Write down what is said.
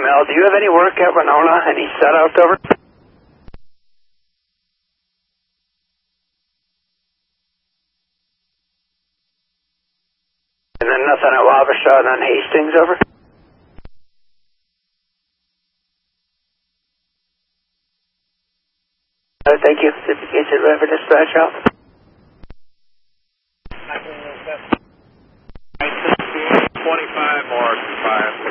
Mel, do you have any work at Winona? Any set-outs over? And then nothing at Wabasha and then Hastings over? Thank you. Certificate to River Dispatch out. 25 more, 5.